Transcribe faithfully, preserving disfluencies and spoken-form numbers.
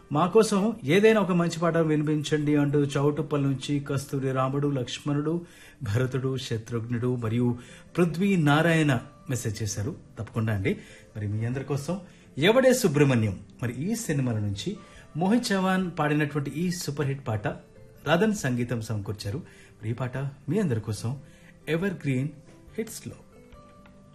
మా కోసం ఏదైనా ఒక మంచి పాట వినిపించండి అంటూ చౌటుప్పల్ నుంచి కస్తూరి రాముడు, లక్ష్మణుడు, భరతుడు, శత్రుఘ్నుడు మరియు పృథ్వీ నారాయణ మెసేజ్ చేశారు. తప్పకుండా అండి. మరి మీ అందరి కోసం ఎవడే సుబ్రహ్మణ్యం మరి ఈ సినిమాల నుంచి మోహిత్ చౌహాన్ పాడినటువంటి ఈ సూపర్ హిట్ పాట రాధన్ సంగీతం సమకూర్చారు. మరి ఈ పాట మీ అందరి కోసం ఎవర్ గ్రీన్ హిట్స్ లో